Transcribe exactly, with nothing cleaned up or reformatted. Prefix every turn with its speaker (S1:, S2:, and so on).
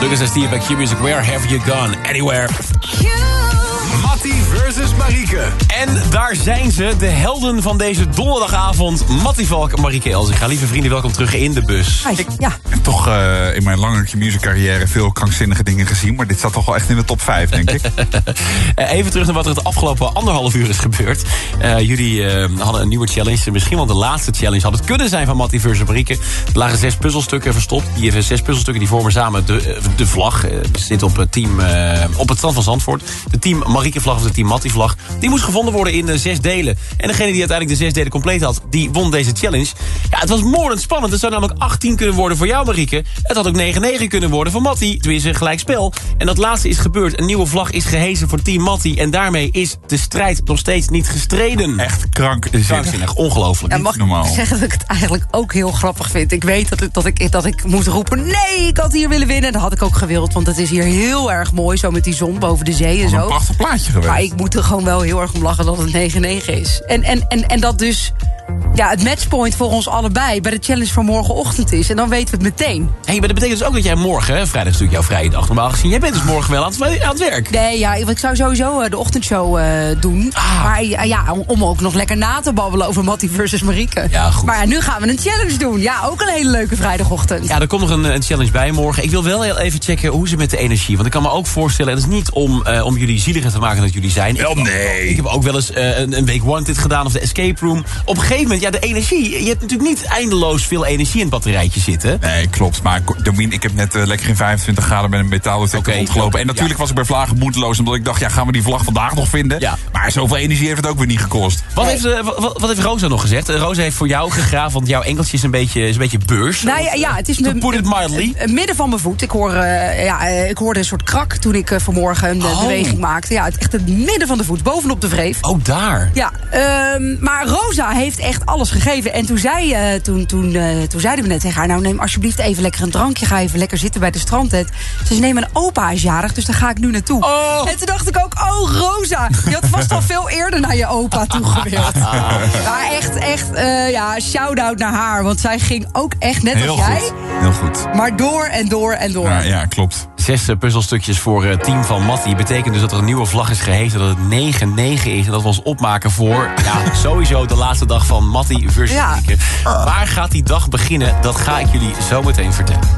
S1: Lucas en Steve bij Q-Music. Where have you gone? Anywhere.
S2: Mattie versus Marieke.
S1: En daar zijn ze, de helden van deze donderdagavond. Mattie Valk en Marieke Elzinga. Lieve vrienden, welkom terug in de bus.
S3: Ik ja.
S4: heb toch uh, in mijn lange music carrière veel krankzinnige dingen gezien. Maar dit staat toch wel echt in de top vijf, denk ik.
S1: Even terug naar wat er het afgelopen anderhalf uur is gebeurd. Uh, jullie uh, hadden een nieuwe challenge. Misschien wel de laatste challenge had het kunnen zijn van Mattie versus Marieke. Er lagen zes puzzelstukken verstopt. Die zes puzzelstukken die vormen samen de, de vlag. Uh, we zitten op het team uh, op het strand van Zandvoort. De team Marieke vlag of de team Mattie vlag. Die moest gevonden worden in uh, zes delen. En degene die uiteindelijk de zes delen compleet had, die won deze challenge. Ja, het was moordend spannend. Het zou namelijk achttien kunnen worden voor jou, Marieke. Het had ook negen negen kunnen worden voor Mattie. Tenminste, gelijk spel. En dat laatste is gebeurd. Een nieuwe vlag is gehezen voor team Mattie. En daarmee is de strijd nog steeds niet gestreden.
S4: Echt krankzinnig.
S1: Krankzinnig, ongelooflijk.
S3: Ja, mag
S4: normaal.
S3: ik zeggen dat ik het eigenlijk ook heel grappig vind. Ik weet dat, het, dat, ik, dat ik moet roepen, nee, ik had hier willen winnen. Dat had ik ook gewild, want het is hier heel erg mooi. Zo met die zon boven de zee en zo.
S4: Een prachtig plaatje geweest.
S3: Maar ik moet er gewoon wel heel erg om lachen dat het negen negen is. En, en, en, en dat dus ja, het matchpoint voor ons allebei bij de challenge van morgenochtend is. En dan weten we het meteen.
S1: Hey, maar dat betekent dus ook dat jij morgen, hè, vrijdag is natuurlijk jouw vrije dag normaal gezien. Jij bent dus morgen wel aan het, aan het werk.
S3: Nee, ja, ik zou sowieso uh, de ochtendshow uh, doen.
S1: Ah.
S3: Maar uh, ja, om, om ook nog lekker na te babbelen over Mattie versus Marieke.
S1: Ja, goed.
S3: Maar ja, nu gaan we een challenge doen. Ja, ook een hele leuke vrijdagochtend.
S1: Ja, er komt nog een, een challenge bij morgen. Ik wil wel heel even checken hoe ze met de energie. Want ik kan me ook voorstellen, het is niet om, uh, om jullie zieliger te maken dan jullie zijn.
S4: Wel,
S1: ik heb
S4: nee.
S1: Ook, ik heb ook wel eens uh, een, een week wanted gedaan of de escape room. Op een gegeven moment, ja, de energie. Je hebt natuurlijk niet eindeloos veel energie in het batterijtje zitten.
S4: Nee, klopt. Maar Domien, ik heb net uh, lekker in vijfentwintig graden met een metaaldetector
S1: Oké,
S4: rondgelopen.
S1: oké,
S4: En natuurlijk
S1: ja.
S4: was ik bij Vlagen moedeloos, omdat ik dacht, ja, gaan we die vlag vandaag nog vinden?
S1: Ja.
S4: Maar zoveel energie heeft het ook weer niet gekost.
S1: Wat heeft, uh, wat, wat heeft Rosa nog gezegd? Uh, Rosa heeft voor jou gegraven, want jouw enkeltje is een beetje, is een beetje beurs.
S3: Nou ja, ja, het is
S1: To
S3: me-
S1: put it mildly.
S3: uh, midden van mijn voet. Ik, hoor, uh, ja, uh, ik hoorde een soort krak toen ik uh, vanmorgen een uh,
S1: Oh.
S3: beweging maakte. Ja, het, echt het midden van de voet, bovenop de wreef.
S1: Oh, daar.
S3: Ja, um, maar Rosa heeft echt alles gegeven. En toen, zei, uh, toen, toen, uh, toen zeiden we net tegen haar, nou neem alsjeblieft even lekker een drankje. Ga even lekker zitten bij de strandtent. Ze zei, nee, mijn opa is jarig, dus daar ga ik nu naartoe.
S1: Oh.
S3: En toen dacht ik ook, oh Rosa, je had vast al veel eerder naar je opa toe gewild. Maar echt, echt, uh, ja, shout-out naar haar. Want zij ging ook echt net
S4: Heel
S3: als jij.
S4: goed. Heel goed.
S3: Maar door en door en door.
S4: Ja, ja, klopt.
S1: Zes uh, puzzelstukjes voor het uh, team van Mattie. Betekent dus dat er een nieuwe vlag is gehezen, dat het negen negen is. En dat we ons opmaken voor, ja, sowieso de laatste dag van Mattie versus
S3: Ja.
S1: Marieke. Waar gaat die dag beginnen? Dat ga ik jullie zo meteen vertellen.